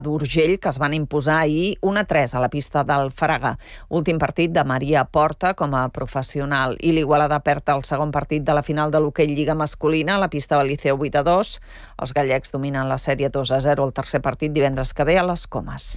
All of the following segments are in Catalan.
d'Urgell, que es van imposar ahir 1-3 a la pista del Fraga. Últim partit de Maria Porta com a professional. I l'Igualada perd el segon partit de la final de l'hoquei Lliga masculina a la pista del Liceu 8-2. Els gallecs dominen la sèrie 2-0 el tercer partit divendres que ve a les Comes.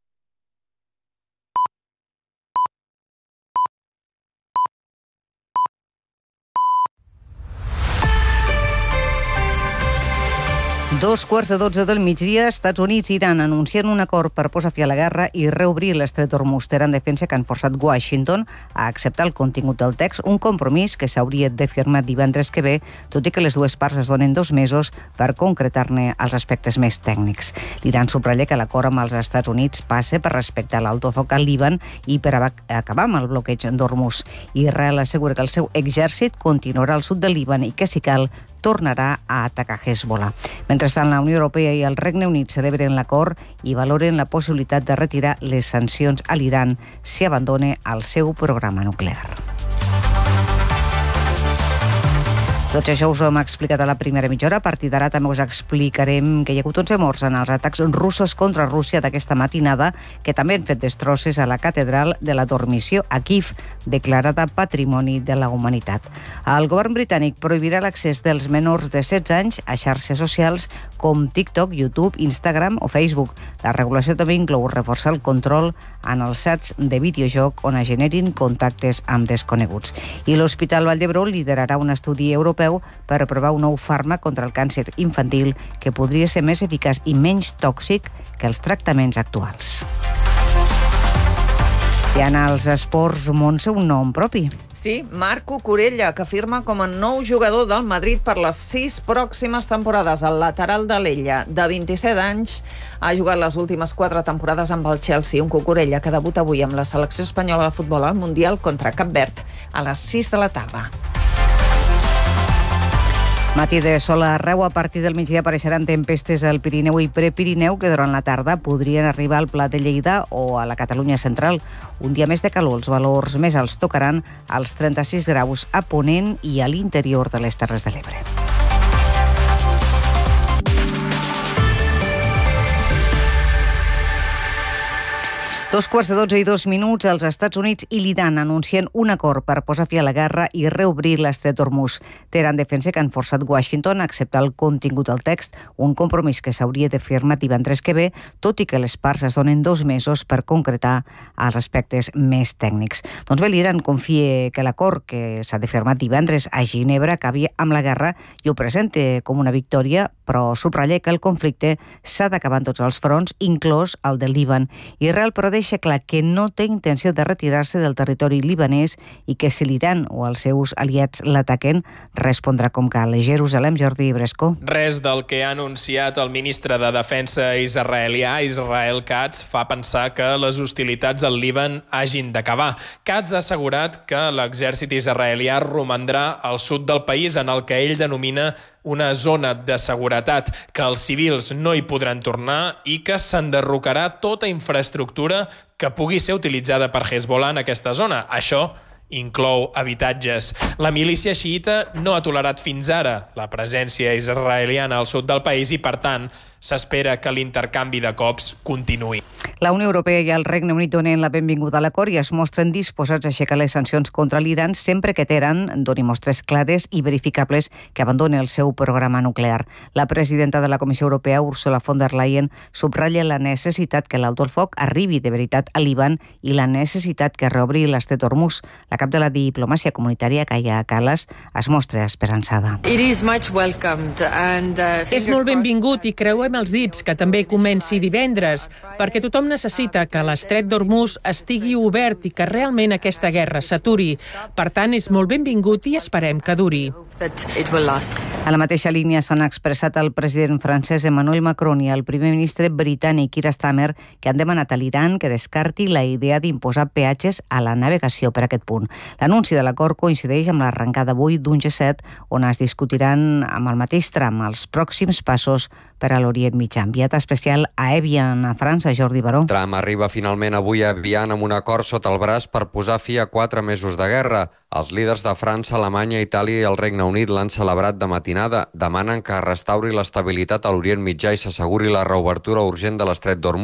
Dos quarts de 12 del migdia, Estats Units i Iran anuncien un acord per posar fi a la guerra i reobrir l'estret d'Hormuz. Teheran defensa que han forçat Washington a acceptar el contingut del text, un compromís que s'hauria de firmar divendres que ve, tot i que les dues parts es donen 2 mesos per concretar-ne els aspectes més tècnics. L'Iran subratlla que l'acord amb els Estats Units passa per respectar l'alto foc al Líban i per acabar amb el bloqueig d'Hormuz. Israel assegura que el seu exèrcit continuarà al sud del Líban i que, si cal, tornarà a atacar Hezbollah. Mentrestant, la Unió Europea i el Regne Unit celebren l'acord i valoren la possibilitat de retirar les sancions a l'Iran si abandona el seu programa nuclear. Tot això us ho hem explicat a la primera mitja hora. A partir d'ara també us explicarem que hi ha hagut 11 morts en els atacs russos contra Rússia d'aquesta matinada, que també han fet destrosses a la catedral de la Dormició a Kíev, declarada Patrimoni de la Humanitat. El govern britànic prohibirà l'accés dels menors de 16 anys a xarxes socials com TikTok, YouTube, Instagram o Facebook. La regulació també inclou reforçar el control en els sites de videojoc on es generin contactes amb desconeguts. I l'Hospital Vall d'Hebron liderarà un estudi europeu per provar un nou fàrmac contra el càncer infantil que podria ser més eficaç i menys tòxic que els tractaments actuals. I en els esports, Montse, un nom propi. Sí, Marc Cucurella, que firma com a nou jugador del Madrid per les 6 pròximes temporades. El lateral de l'Ella, de 27 anys, ha jugat les últimes 4 temporades amb el Chelsea. Un Cucurella que debuta avui amb la selecció espanyola de futbol al Mundial contra Cap Verd a les 6 de la tarda. Matí de sol arreu, a partir del migdia apareixeran tempestes al Pirineu i Prepirineu que durant la tarda podrien arribar al Pla de Lleida o a la Catalunya central. Un dia més de calor, els valors més alts tocaran als 36 graus a Ponent i a l'interior de les Terres de l'Ebre. Dos quarts de 12 i 2 minuts, els Estats Units i l'Iran anuncien un acord per posar fi a la guerra i reobrir l'estret d'Hormuz. Teheran defensa que han forçat Washington a acceptar el contingut del text, un compromís que s'hauria de firmar divendres que ve, tot i que les parts es donen 2 mesos per concretar els aspectes més tècnics. Doncs bé, l'Iran confia que l'acord que s'ha de firmar divendres a Ginebra acabi amb la guerra i ho presenta com una victòria, però subratlla que el conflicte s'ha d'acabar en tots els fronts, inclòs el del Líban. Israel, però, deixa clar que no té intenció de retirar-se del territori libanès i que si l'Iran o els seus aliats l'ataquen, respondrà com cal. Jerusalem, Jordi Bresco. Res del que ha anunciat el ministre de Defensa israelià, Israel Katz, fa pensar que les hostilitats al Líban hagin d'acabar. Katz ha assegurat que l'exèrcit israelià romandrà al sud del país, en el que ell denomina una zona de seguretat, que els civils no hi podran tornar i que s'enderrocarà tota infraestructura que pugui ser utilitzada per Hezbollah en aquesta zona. Això inclou habitatges. La milícia xiïta no ha tolerat fins ara la presència israeliana al sud del país i, per tant, s'espera que l'intercanvi de cops continuï. La Unió Europea i el Regne Unit donen la benvinguda a l'acord i es mostren disposats a aixecar les sancions contra l'Iran sempre que Teheran doni mostres clares i verificables que abandoni el seu programa nuclear. La presidenta de la Comissió Europea, Ursula von der Leyen, subratlla la necessitat que l'alto el foc arribi de veritat al Líban i la necessitat que reobri l'estret d'Hormuz. La cap de la diplomàcia comunitària, Kaia Kallas, es mostra esperançada. És molt benvingut i creuem els dits que també comenci divendres, perquè tothom necessita que l'estret d'Hormuz estigui obert i que realment aquesta guerra s'aturi. Per tant, és molt benvingut i esperem que duri. A la mateixa línia s'han expressat el president francès Emmanuel Macron i el primer ministre britànic Keir Starmer, que han demanat a l'Iran que descarti la idea d'imposar peatges a la navegació per aquest punt. L'anunci de l'acord coincideix amb l'arrencada avui d'un G7 on es discutiran amb el mateix tram els pròxims passos per a l'Orient l'Orient Mitjà. Enviat especial a Evian, a França, Jordi Baró. Trump arriba finalment avui a Evian amb un acord sota el braç per posar fi a 4 mesos de guerra. Els líders de França, Alemanya, Itàlia i el Regne Unit l'han celebrat de matinada. Demanen que restauri l'estabilitat a l'Orient Mitjà i s'asseguri la reobertura urgent de l'estret d'Hormuz.